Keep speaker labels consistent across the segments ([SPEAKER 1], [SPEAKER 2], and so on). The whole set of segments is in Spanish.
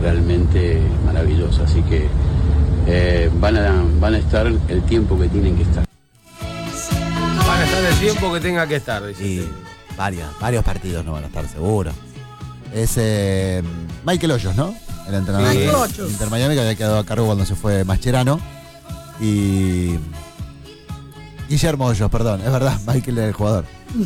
[SPEAKER 1] realmente maravilloso. Así que van a estar el tiempo que tienen que estar.
[SPEAKER 2] Van a estar el tiempo que tenga que estar, dice.
[SPEAKER 3] Y varios partidos no van a estar seguro. Es Michael Hoyos, ¿no? El entrenador de Inter Miami, que había quedado a cargo cuando se fue Mascherano. Y Guillermo Hoyos, perdón, es verdad, Michael es el jugador.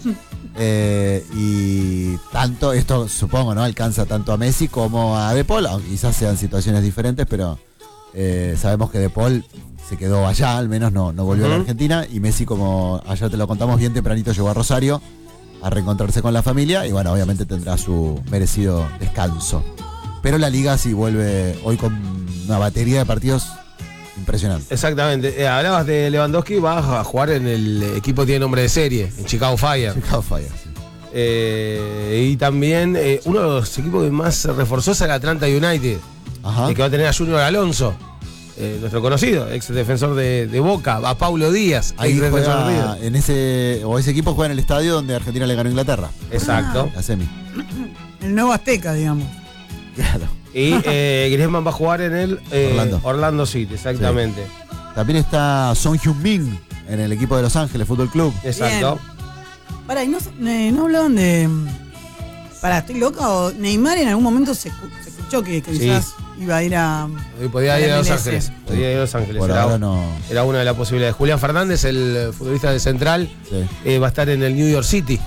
[SPEAKER 3] Y tanto, esto supongo, ¿no? Alcanza tanto a Messi como a De Paul, aunque quizás sean situaciones diferentes, pero sabemos que De Paul se quedó allá, al menos no volvió a la Argentina, y Messi, como ayer te lo contamos bien tempranito, llegó a Rosario a reencontrarse con la familia y bueno, obviamente tendrá su merecido descanso. Pero la liga sí vuelve hoy con una batería de partidos impresionante.
[SPEAKER 2] Exactamente. Hablabas de Lewandowski, va a jugar en el equipo que tiene nombre de serie, en Chicago Fire.
[SPEAKER 3] Chicago Fire, sí.
[SPEAKER 2] Y también uno de los equipos que más se reforzó es el Atlanta United.
[SPEAKER 3] Ajá.
[SPEAKER 2] Que va a tener a Junior Alonso, nuestro conocido, ex defensor de Boca, a Paulo Díaz,
[SPEAKER 3] ahí
[SPEAKER 2] ex defensor de
[SPEAKER 3] juega
[SPEAKER 2] River.
[SPEAKER 3] en ese equipo juega en el estadio donde Argentina le ganó a Inglaterra.
[SPEAKER 2] Exacto.
[SPEAKER 3] La semi.
[SPEAKER 4] El nuevo Azteca, digamos.
[SPEAKER 3] Claro.
[SPEAKER 2] Y Griezmann va a jugar en el Orlando City, exactamente.
[SPEAKER 3] Sí. También está Son Heung-min en el equipo de Los Ángeles Fútbol Club.
[SPEAKER 2] Exacto.
[SPEAKER 4] Pará, ¿y no hablaban de... Pará, ¿estoy loca? ¿O Neymar en algún momento se escuchó que quizás iba a ir a...
[SPEAKER 2] Podía ir a Los
[SPEAKER 4] MLS?
[SPEAKER 2] Ángeles. Podía ir a Los Ángeles.
[SPEAKER 3] Por ahora no.
[SPEAKER 2] Era una de las posibilidades. Julián Fernández, el futbolista de Central, va a estar en el New York City,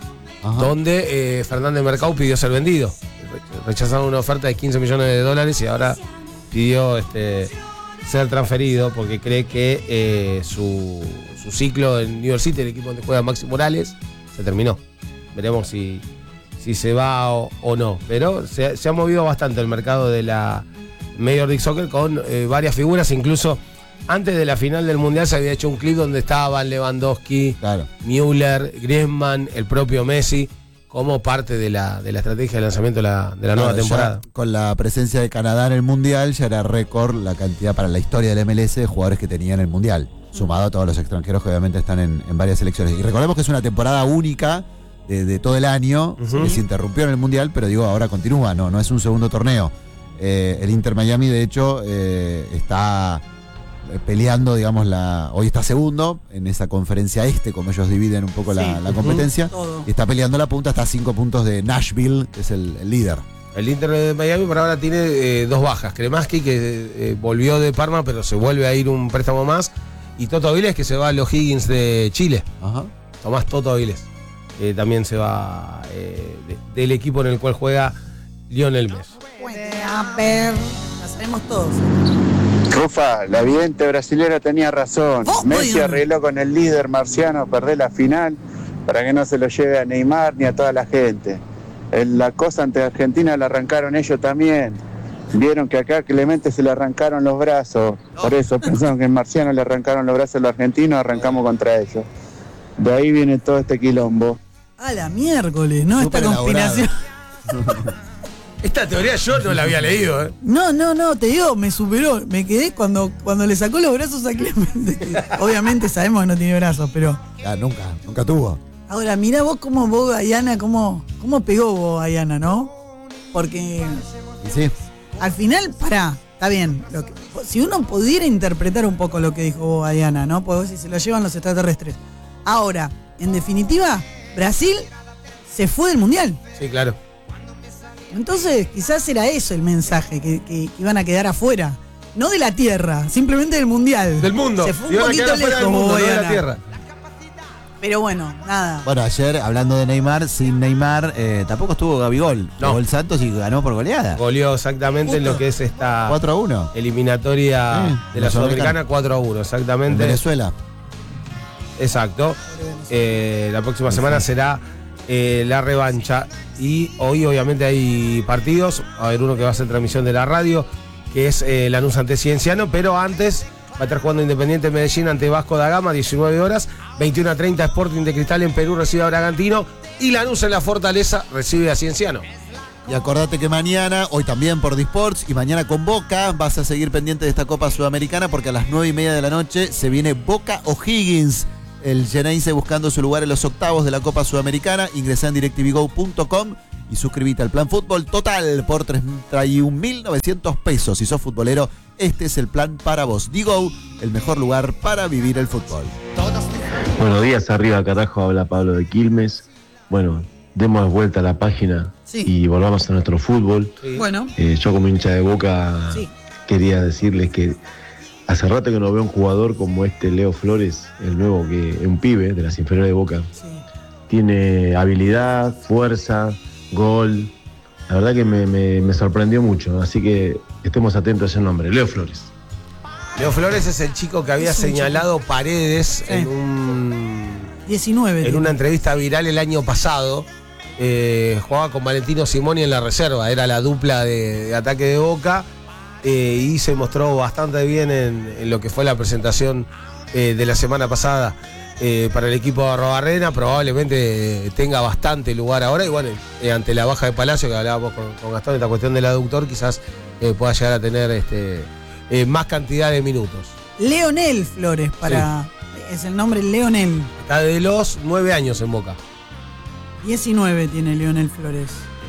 [SPEAKER 2] donde Fernández Mercado pidió ser vendido. Rechazaron una oferta de $15 millones y ahora pidió ser transferido porque cree que su ciclo en New York City, el equipo donde juega Maxi Morales, se terminó. Veremos si se va o no. Pero se ha movido bastante el mercado de la Major League Soccer con varias figuras. Incluso antes de la final del Mundial se había hecho un clip donde estaban Lewandowski, Müller, Griezmann, el propio Messi, como parte de la estrategia de lanzamiento de la nueva temporada.
[SPEAKER 3] Con la presencia de Canadá en el Mundial, ya era récord la cantidad para la historia del MLS de jugadores que tenía en el Mundial, sumado a todos los extranjeros que obviamente están en varias selecciones. Y recordemos que es una temporada única de todo el año, que se interrumpió en el Mundial, pero digo, ahora continúa, no es un segundo torneo. El Inter Miami, de hecho, está peleando, digamos, hoy está segundo en esa conferencia como ellos dividen un poco la competencia, y está peleando la punta, está a 5 puntos de Nashville, que es el líder.
[SPEAKER 2] El Inter de Miami por ahora tiene 2 bajas. Kremaski, que volvió de Parma, pero se vuelve a ir un préstamo más, y Toto Avilés, que se va a los Higgins de Chile. Tomás Toto Avilés también se va del equipo en el cual juega Lionel Messi.
[SPEAKER 4] A ver, la sabemos todos.
[SPEAKER 5] Rufa, la vidente brasilera tenía razón. Messi arregló con el líder marciano perder la final para que no se lo lleve a Neymar ni a toda la gente. La cosa ante Argentina la arrancaron ellos también. Vieron que acá a Clemente se le arrancaron los brazos. Por eso pensaron que en marciano le arrancaron los brazos a los argentinos, arrancamos contra ellos. De ahí viene todo este quilombo.
[SPEAKER 4] A la miércoles, ¿no?
[SPEAKER 3] Súper
[SPEAKER 4] Esta conspiración.
[SPEAKER 2] Esta teoría yo no la había leído,
[SPEAKER 4] No, te digo, me superó. Me quedé cuando le sacó los brazos a Clemente. Obviamente sabemos que no tiene brazos, pero...
[SPEAKER 3] Ya, nunca tuvo.
[SPEAKER 4] Ahora, mirá vos Gayana, cómo pegó vos Gayana, ¿no? Porque...
[SPEAKER 3] Sí.
[SPEAKER 4] Al final, está bien. Si uno pudiera interpretar un poco lo que dijo Gayana, ¿no? Pues si se lo llevan los extraterrestres. Ahora, en definitiva, Brasil se fue del Mundial.
[SPEAKER 2] Sí, claro.
[SPEAKER 4] Entonces, quizás era eso el mensaje, que iban a quedar afuera. No de la Tierra, simplemente del Mundial.
[SPEAKER 2] Del mundo.
[SPEAKER 4] Se fue un poquito lejos,
[SPEAKER 2] del mundo, no de la Tierra.
[SPEAKER 4] Pero bueno, nada.
[SPEAKER 3] Bueno, ayer, hablando de Neymar, sin Neymar, tampoco estuvo Gabigol. Jugó el Santos y ganó por goleada.
[SPEAKER 2] Goleó exactamente en lo que es esta
[SPEAKER 3] 4-1.
[SPEAKER 2] Eliminatoria de la Sudamericana, 4-1, exactamente.
[SPEAKER 3] En Venezuela.
[SPEAKER 2] Exacto. La próxima semana será la revancha. Y hoy obviamente hay partidos. Va a haber uno que va a ser transmisión de la radio, que es Lanús ante Cienciano, pero antes va a estar jugando Independiente Medellín ante Vasco da Gama, 19 horas, 21:30 Sporting de Cristal en Perú recibe a Bragantino, y Lanús en la Fortaleza recibe a Cienciano.
[SPEAKER 3] Y acordate que mañana, hoy también por Disports, y mañana con Boca, vas a seguir pendiente de esta Copa Sudamericana, porque a las 9:30 de la noche se viene Boca O'Higgins. El Geneise buscando su lugar en los octavos de la Copa Sudamericana. Ingresá en DirecTVGo.com y suscríbete al Plan Fútbol Total por 31.900 pesos. Si sos futbolero, este es el plan para vos. Digo, el mejor lugar para vivir el fútbol.
[SPEAKER 6] Buenos días, arriba carajo, habla Pablo de Quilmes. Bueno, demos vuelta a la página y volvamos a nuestro fútbol.
[SPEAKER 4] Bueno.
[SPEAKER 6] Yo como hincha de Boca quería decirles que hace rato que no veo un jugador como Leo Flores, el nuevo, que es un pibe de las inferiores de Boca. Tiene habilidad, fuerza, gol. La verdad que me sorprendió mucho, así que estemos atentos a ese nombre, Leo Flores.
[SPEAKER 2] Leo Flores es el chico que había señalado Paredes en una entrevista viral el año pasado. Jugaba con Valentino Simoni en la reserva, era la dupla de ataque de Boca, y se mostró bastante bien en lo que fue la presentación de la semana pasada. Para el equipo de Arrobarrena probablemente tenga bastante lugar ahora, y bueno, ante la baja de Palacio que hablábamos con Gastón, esta cuestión del aductor, quizás pueda llegar a tener más cantidad de minutos.
[SPEAKER 4] Leonel Flores, es el nombre Leonel.
[SPEAKER 2] Está de los 9 años en Boca. 19
[SPEAKER 4] tiene Leonel Flores.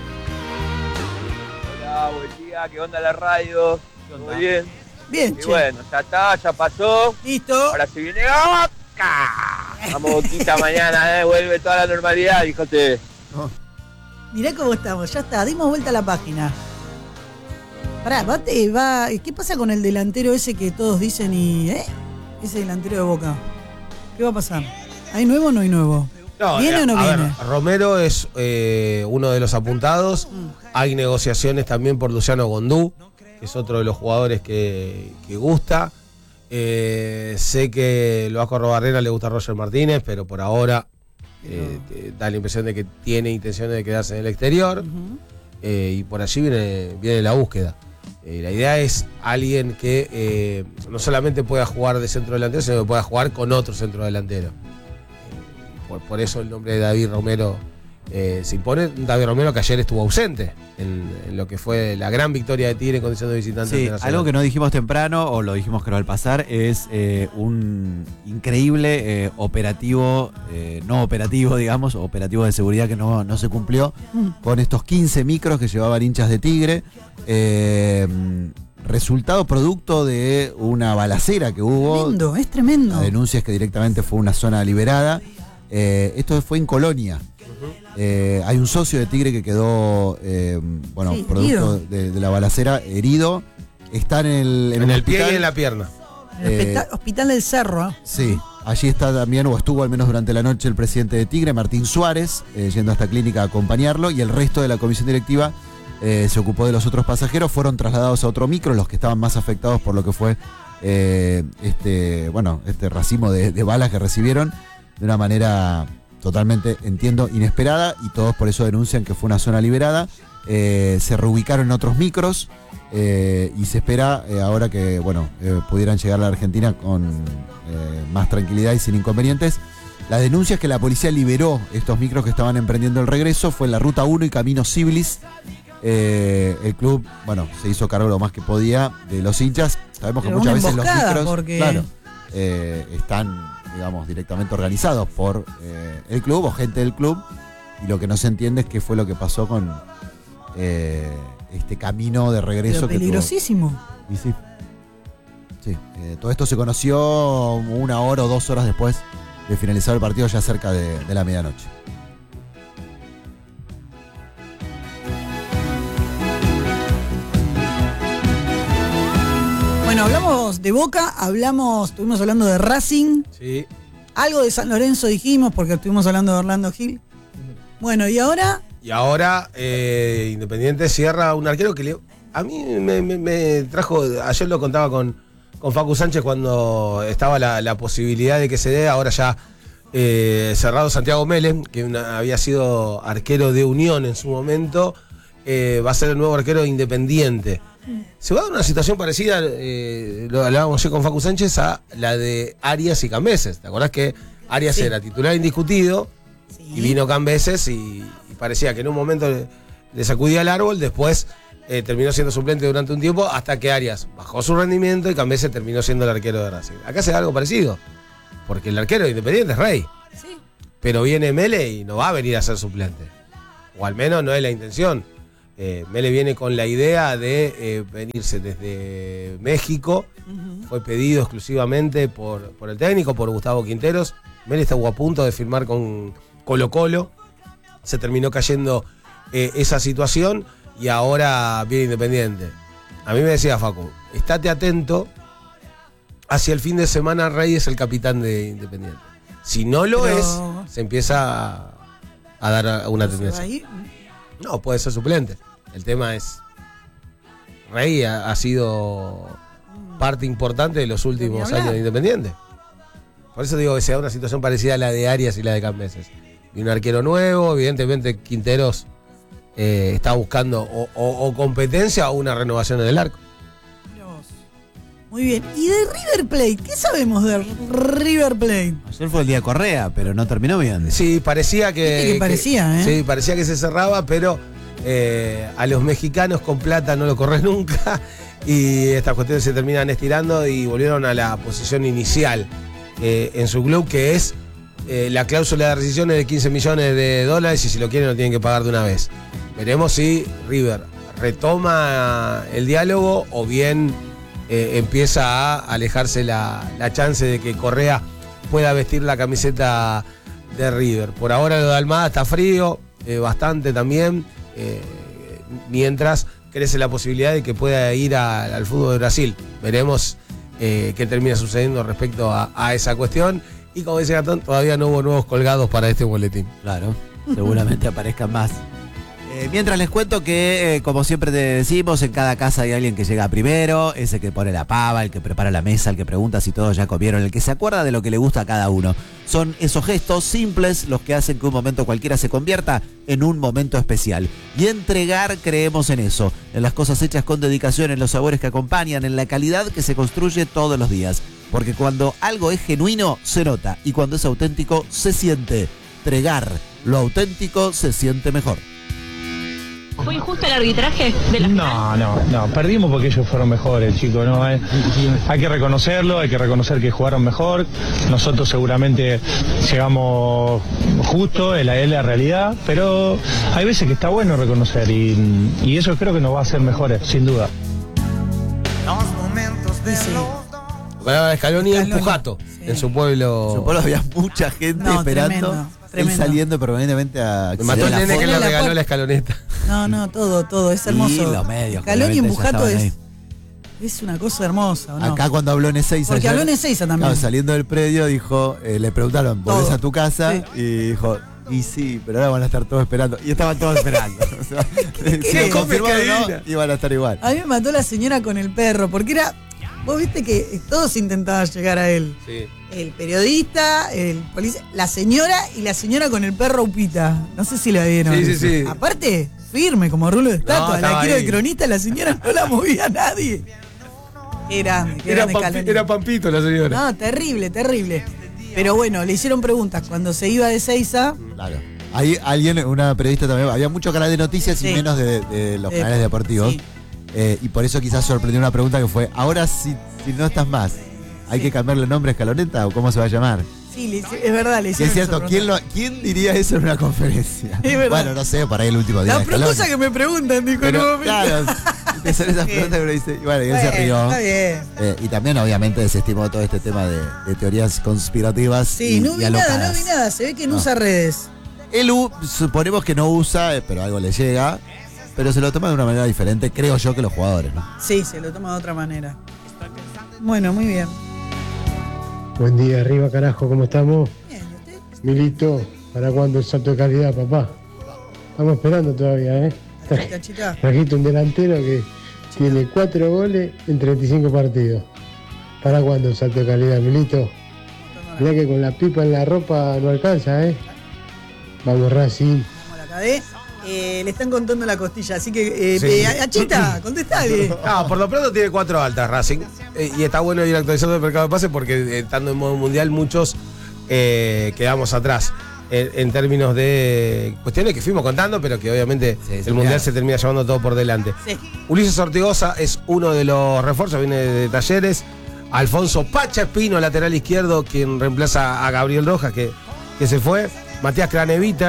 [SPEAKER 7] Hola, buen día, ¿qué onda la radio? ¿Todo bien?
[SPEAKER 4] Bien,
[SPEAKER 7] y bueno, ya está, ya pasó.
[SPEAKER 4] Listo.
[SPEAKER 7] Ahora se viene Boca. Vamos, Boquita, mañana, vuelve toda la normalidad, híjote.
[SPEAKER 4] Mirá cómo estamos, ya está, dimos vuelta a la página. Pará, ¿qué pasa con el delantero ese que todos dicen ese delantero de Boca? ¿Qué va a pasar? ¿Hay nuevo o no hay nuevo? ¿Viene o no viene?
[SPEAKER 2] Ver, Romero es uno de los apuntados. Hay negociaciones también por Luciano Gondú, que es otro de los jugadores que gusta. Sé que lo Vasco Arrobarrena le gusta a Roger Martínez, pero por ahora da la impresión de que tiene intenciones de quedarse en el exterior. Y por allí viene la búsqueda. La idea es alguien que no solamente pueda jugar de centro delantero, sino que pueda jugar con otro centro delantero. Por eso el nombre de David Romero se impone. David Romero, que ayer estuvo ausente en lo que fue la gran victoria de Tigre en condición de visitante.
[SPEAKER 3] Sí, algo que no dijimos temprano, o lo dijimos creo al pasar, es un increíble operativo, no operativo, digamos, operativo de seguridad que no se cumplió, con estos 15 micros que llevaban hinchas de Tigre. Resultado producto de una balacera que hubo.
[SPEAKER 4] Tremendo, es tremendo.
[SPEAKER 3] La denuncia es que directamente fue una zona liberada. Esto fue en Colonia. Hay un socio de Tigre que quedó, producto de la balacera, herido. Está en el
[SPEAKER 2] hospital, pie y en la pierna.
[SPEAKER 4] En el hospital del Cerro.
[SPEAKER 3] Sí, allí está también, o estuvo al menos durante la noche, el presidente de Tigre, Martín Suárez, yendo a esta clínica a acompañarlo, y el resto de la comisión directiva se ocupó de los otros pasajeros. Fueron trasladados a otro micro, los que estaban más afectados por lo que fue este racimo de balas que recibieron de una manera totalmente, entiendo, inesperada, y todos por eso denuncian que fue una zona liberada. Se reubicaron en otros micros y se espera ahora que pudieran llegar a la Argentina con más tranquilidad y sin inconvenientes. La denuncia es que la policía liberó estos micros que estaban emprendiendo el regreso. Fue en la Ruta 1 y Camino Civilis. El club, se hizo cargo lo más que podía de los hinchas. Sabemos que muchas veces los micros están, digamos, directamente organizados por el club o gente del club, y lo que no se entiende es qué fue lo que pasó con este camino de regreso.
[SPEAKER 4] Pero peligrosísimo.
[SPEAKER 3] Que tuvo. Y sí, todo esto se conoció 1 hora o 2 horas después de finalizar el partido, ya cerca de la medianoche.
[SPEAKER 4] Bueno, hablamos de Boca, estuvimos hablando de Racing.
[SPEAKER 2] Sí.
[SPEAKER 4] Algo de San Lorenzo dijimos, porque estuvimos hablando de Orlando Gil. Bueno, ¿y ahora?
[SPEAKER 2] Y ahora Independiente cierra un arquero que a mí me trajo, ayer lo contaba con Facu Sánchez cuando estaba la posibilidad de que se dé, ahora ya cerrado Santiago Menem, que había sido arquero de Unión en su momento, va a ser el nuevo arquero de Independiente. Se va a dar una situación parecida, lo hablábamos ayer con Facu Sánchez, a la de Arias y Cambeses. ¿Te acordás que Arias era titular indiscutido? Sí. Y vino Cambeses y parecía que en un momento le sacudía el árbol, después terminó siendo suplente durante un tiempo, hasta que Arias bajó su rendimiento y Cambeses terminó siendo el arquero de Racing. Acá se da algo parecido, porque el arquero de Independiente es Rey. Sí. Pero viene Mele y no va a venir a ser suplente. o al menos no es la intención. Mele viene con la idea de venirse desde México. Fue pedido exclusivamente por el técnico, por Gustavo Quinteros. Mele estuvo a punto de firmar con Colo-Colo. Se terminó cayendo esa situación y ahora viene Independiente. A mí me decía Facu, estate atento, hacia el fin de semana Rey es el capitán de Independiente. Si no lo es, se empieza a dar una tendencia. No, puede ser suplente. El tema es, Rey ha sido parte importante de los últimos años de Independiente. Por eso digo que se da una situación parecida a la de Arias y la de Cambeses. Y un arquero nuevo, evidentemente Quinteros está buscando o competencia o una renovación en el arco.
[SPEAKER 4] Muy bien. ¿Y de River Plate? ¿Qué sabemos de River Plate?
[SPEAKER 3] Ayer fue el día de Correa, pero no terminó bien.
[SPEAKER 2] Sí, parecía que
[SPEAKER 4] parecía,
[SPEAKER 2] sí, parecía que se cerraba, pero a los mexicanos con plata no lo corres nunca. Y estas cuestiones se terminan estirando y volvieron a la posición inicial en su club, que es la cláusula de rescisión es de $15 millones y si lo quieren lo tienen que pagar de una vez. Veremos si River retoma el diálogo o bien empieza a alejarse la chance de que Correa pueda vestir la camiseta de River. Por ahora lo de Almada está frío, bastante también, mientras crece la posibilidad de que pueda ir al fútbol de Brasil. Veremos qué termina sucediendo respecto a esa cuestión. Y como dice Gastón, todavía no hubo nuevos colgados para este boletín.
[SPEAKER 3] Claro, seguramente aparezcan más. Mientras les cuento que, como siempre te decimos, en cada casa hay alguien que llega primero, ese que pone la pava, el que prepara la mesa, el que pregunta si todos ya comieron, el que se acuerda de lo que le gusta a cada uno. Son esos gestos simples los que hacen que un momento cualquiera se convierta en un momento especial. Y entregar, creemos en eso, en las cosas hechas con dedicación, en los sabores que acompañan, en la calidad que se construye todos los días. Porque cuando algo es genuino, se nota, y cuando es auténtico, se siente. Entregar lo auténtico se siente mejor.
[SPEAKER 8] ¿Fue injusto el arbitraje de la final?
[SPEAKER 9] No, perdimos porque ellos fueron mejores, chicos, ¿no? Hay que reconocerlo, hay que reconocer que jugaron mejor. Nosotros seguramente llegamos justo, es la realidad, pero hay veces que está bueno reconocer y eso creo que nos va a hacer mejores, sin duda.
[SPEAKER 2] Para Scaloni es Pujato, sí. En su pueblo.
[SPEAKER 3] En su pueblo había mucha gente esperando. Tremendo. Él saliendo permanentemente a...
[SPEAKER 2] Me mató el nene que le regaló la escaloneta.
[SPEAKER 4] No, todo, es hermoso.
[SPEAKER 3] Y los medios.
[SPEAKER 4] Scaloni en Pujato es una cosa hermosa, ¿o no?
[SPEAKER 3] Acá cuando habló en Ezeiza.
[SPEAKER 4] Porque habló en Ezeiza también.
[SPEAKER 3] Claro, saliendo del predio dijo, le preguntaron, ¿volvés a tu casa? Sí. Y dijo, y sí, pero ahora van a estar todos esperando. Y estaban todos esperando. O sea, si confirmaron no, iban a estar igual.
[SPEAKER 4] A mí me mató la señora con el perro, porque era... Vos viste que todos intentaban llegar a él. Sí. El periodista, el policía, la señora y la señora con el perro Upita. No sé si la vieron.
[SPEAKER 2] Sí.
[SPEAKER 4] Aparte, firme, como rulo de estatua. La quiero de cronista, la señora no la movía a nadie. Era
[SPEAKER 2] Pampito la señora.
[SPEAKER 4] No, terrible. Pero bueno, le hicieron preguntas cuando se iba de Ezeiza.
[SPEAKER 3] Claro. Hay alguien, una periodista también, había mucho canal de noticias y menos de los canales deportivos. Sí. Y por eso quizás sorprendió una pregunta que fue, ahora si no estás más, ¿hay que cambiarle el nombre a Escaloneta o cómo se va a llamar?
[SPEAKER 4] Sí, es verdad, le hicieron.
[SPEAKER 3] Es cierto, ¿quién diría eso en una conferencia?
[SPEAKER 4] Es verdad.
[SPEAKER 3] Bueno, no sé, por ahí el último día.
[SPEAKER 4] La cosa que me preguntan, dijo nuevamente.
[SPEAKER 3] Claro, te son esas preguntas que uno dice, y bueno, y él se rió.
[SPEAKER 4] Está bien.
[SPEAKER 3] Y también, obviamente, desestimó todo este tema de teorías conspirativas.
[SPEAKER 4] Sí, no vi nada, se ve que no usa redes.
[SPEAKER 3] Él suponemos que no usa, pero algo le llega. Pero se lo toma de una manera diferente, creo yo, que los jugadores, ¿no?
[SPEAKER 4] Sí, se lo toma de otra manera. Bueno, muy bien.
[SPEAKER 10] Buen día, arriba carajo, ¿cómo estamos?
[SPEAKER 4] Bien, ¿y usted?
[SPEAKER 10] Milito, ¿para cuándo el salto de calidad, papá? Estamos esperando todavía, ¿eh? Trajiste un delantero que tiene 4 goles en 35 partidos. ¿Para cuándo el salto de calidad, Milito? Mirá que con la pipa en la ropa no alcanza, ¿eh? Vamos, Racing.
[SPEAKER 4] Vamos a la cadena. Le están contando la costilla, así que Achita, contestale.
[SPEAKER 2] Por lo pronto tiene 4 altas Racing y está bueno ir actualizando el mercado de pases porque estando en modo mundial muchos quedamos atrás en términos de cuestiones que fuimos contando, pero que obviamente el mundial se termina llevando todo por delante. Sí. Ulises Ortigoza es uno de los refuerzos, viene de Talleres. Alfonso Pacha Espino, lateral izquierdo, quien reemplaza a Gabriel Rojas, que se fue. Matías Craneviter,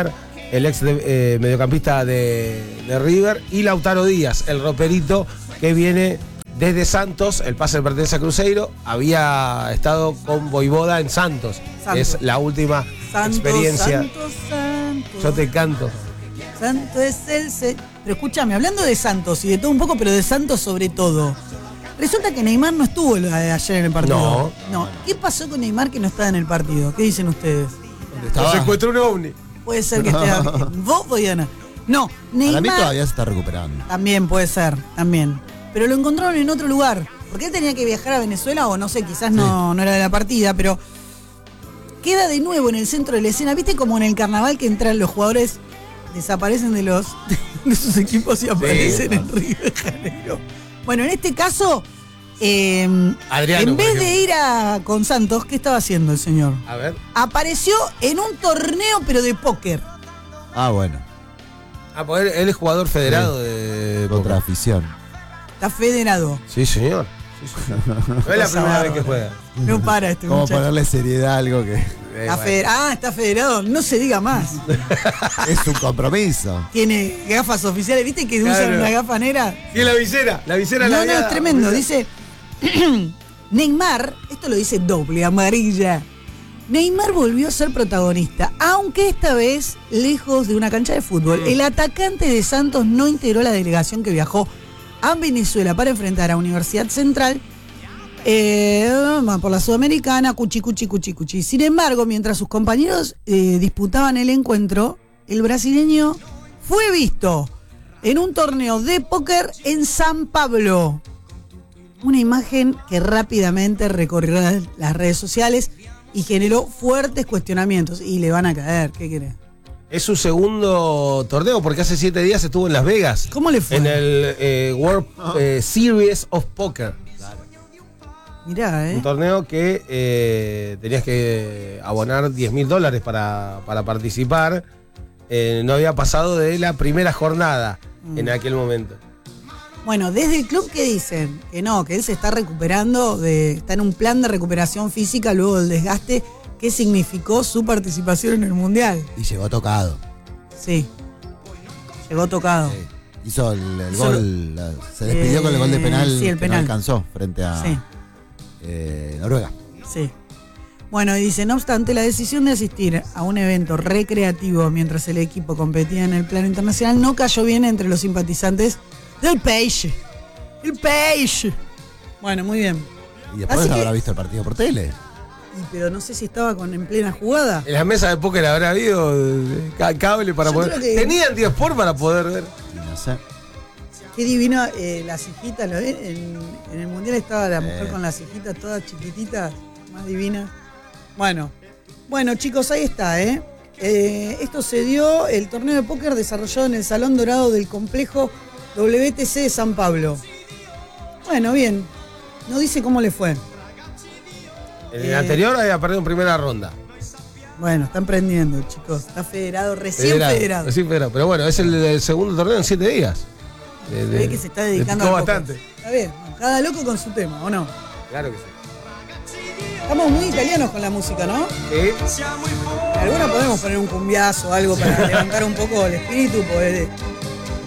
[SPEAKER 2] el ex mediocampista de River, y Lautaro Díaz, el roperito que viene desde Santos. El pase le pertenece a Cruzeiro, había estado con Voivoda en Santos. Es la última experiencia.
[SPEAKER 4] Santos.
[SPEAKER 2] Yo te canto.
[SPEAKER 4] Santos es el... Pero escúchame, hablando de Santos y de todo un poco, pero de Santos sobre todo. Resulta que Neymar no estuvo ayer en el partido. No. ¿Qué pasó con Neymar que no estaba en el partido? ¿Qué dicen ustedes?
[SPEAKER 2] Se encontró un ovni.
[SPEAKER 4] Puede ser que esté... ¿Vos, Diana? No, Neymar...
[SPEAKER 3] Para mí todavía se está recuperando.
[SPEAKER 4] También puede ser, también. Pero lo encontraron en otro lugar. Porque él tenía que viajar a Venezuela, o no sé, quizás no era de la partida, pero queda de nuevo en el centro de la escena. ¿Viste como en el carnaval que entran los jugadores, desaparecen de sus equipos y aparecen en Río de Janeiro? Bueno, en este caso,
[SPEAKER 2] Adriano,
[SPEAKER 4] en vez de ir con Santos, ¿qué estaba haciendo el señor?
[SPEAKER 2] A ver.
[SPEAKER 4] Apareció en un torneo, pero de póker.
[SPEAKER 3] Ah, bueno.
[SPEAKER 2] Pues él es jugador federado de
[SPEAKER 3] Contra afición.
[SPEAKER 4] Está federado.
[SPEAKER 2] Sí, señor. No es la primera vez que juega.
[SPEAKER 4] No para este
[SPEAKER 3] ¿Cómo
[SPEAKER 4] muchacho.
[SPEAKER 3] ponerle seriedad a algo que
[SPEAKER 4] Está federado. No se diga más.
[SPEAKER 3] es un compromiso?
[SPEAKER 4] Tiene gafas oficiales. ¿Viste que usan una gafa negra?
[SPEAKER 2] Y la visera. La visera
[SPEAKER 4] No, es tremendo. Dice Neymar, esto lo dice doble, amarilla. Neymar volvió a ser protagonista, aunque esta vez lejos de una cancha de fútbol. El atacante de Santos no integró la delegación que viajó a Venezuela para enfrentar a Universidad Central por la Sudamericana, cuchi. Sin embargo, mientras sus compañeros disputaban el encuentro, el brasileño fue visto en un torneo de póker en San Pablo. Una imagen que rápidamente recorrió las redes sociales y generó fuertes cuestionamientos. Y le van a caer, ¿qué querés?
[SPEAKER 2] Es su segundo torneo, porque hace 7 días estuvo en Las Vegas.
[SPEAKER 4] ¿Cómo le fue?
[SPEAKER 2] En el World Series of Poker.
[SPEAKER 4] Mirá,
[SPEAKER 2] Un torneo que tenías que abonar $10.000 para participar. No había pasado de la primera jornada en aquel momento.
[SPEAKER 4] Bueno, desde el club, ¿qué dicen? Que no, que él se está recuperando, está en un plan de recuperación física luego del desgaste que significó su participación en el Mundial.
[SPEAKER 3] Y llegó tocado.
[SPEAKER 4] Sí, llegó tocado.
[SPEAKER 3] Sí. Hizo el gol, se despidió con el gol de penal,
[SPEAKER 4] sí, el penal.
[SPEAKER 3] Que no alcanzó frente a Noruega.
[SPEAKER 4] Sí. Bueno, y dice, no obstante, la decisión de asistir a un evento recreativo mientras el equipo competía en el plano internacional no cayó bien entre los simpatizantes del Peixe. El Peixe. Bueno, muy bien.
[SPEAKER 3] Y después habrá visto el partido por tele.
[SPEAKER 4] Pero no sé si estaba en plena jugada.
[SPEAKER 2] En la mesa de póker habrá habido cable para poder... Tenían 10 por para poder ver.
[SPEAKER 3] No sé.
[SPEAKER 4] Qué divina las hijitas, ¿lo ven? En el Mundial estaba la mujer con las hijitas todas chiquititas, más divinas. Bueno, chicos, ahí está, esto se dio, el torneo de póker desarrollado en el Salón Dorado del complejo WTC de San Pablo. Bueno, bien. No dice cómo le fue.
[SPEAKER 2] En el anterior había perdido en primera ronda.
[SPEAKER 4] Bueno, están prendiendo, chicos. Está federado, recién federado.
[SPEAKER 2] Pero bueno, es el segundo torneo en 7 días.
[SPEAKER 4] Se ve que se está dedicando a
[SPEAKER 2] bastante.
[SPEAKER 4] Está bien, cada loco con su tema, ¿o no?
[SPEAKER 2] Claro que sí.
[SPEAKER 4] Estamos muy italianos con la música, ¿no?
[SPEAKER 2] Sí.
[SPEAKER 4] Alguna podemos poner un cumbiazo o algo para levantar un poco el espíritu, porque